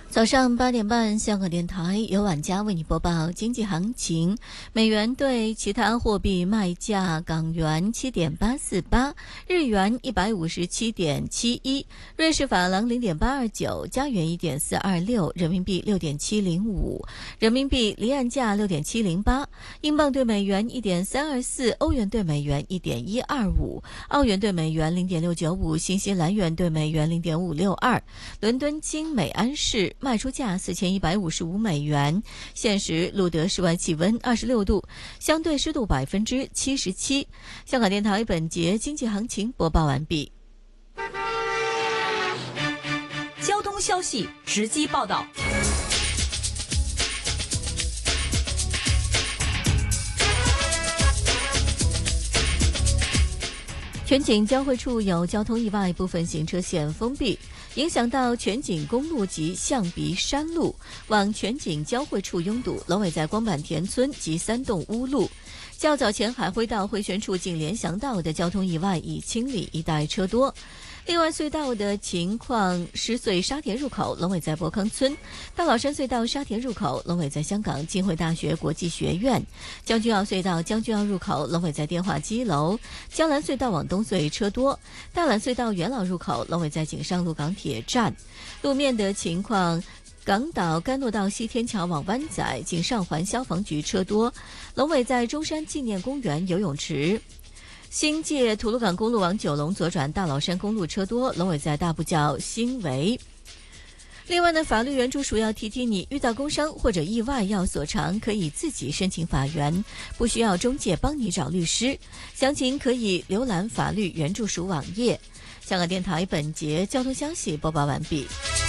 早上8点半，香港电台由晚家为你播报经济行情。美元对其他货币卖价：港元7.848，日元157.71，瑞士法郎0.829，加元1.426，人民币6.705，人民币离岸价6.708，英镑对美元1.324，欧元对美元1.125，澳元对美元0.695，新西兰元对美元0.562。伦敦金每安士卖出价4155美元，现时录得室外气温26度，相对湿度77%。香港电台本节经济行情播报完毕。 交通消息直击报道。 全景交汇处有交通意外，部分行车线封闭，影响到全景公路及象鼻山路，往全景交汇处拥堵。龙尾在光板田村及3栋屋路。较早前海辉道回旋处近联翔道的交通意外已清理，一带车多。另外隧道的情况，石隧沙田入口龙尾在博康村，大老山隧道沙田入口龙尾在香港浸会大学国际学院，将军澳隧道将军澳入口龙尾在电话机楼，江南隧道往东隧车多，大榄隧道元老入口龙尾在景上路港铁站。路面的情况，港岛甘诺道西天桥往湾仔景上环消防局车多，龙尾在中山纪念公园游泳池。新界吐露港公路往九龙左转大老山公路车多，龙尾在大埔滘新围。另外呢，法律援助署要提提你，遇到工伤或者意外要索偿，可以自己申请法援，不需要中介帮你找律师。详情可以浏览法律援助署网页。香港电台本节交通消息播报完毕。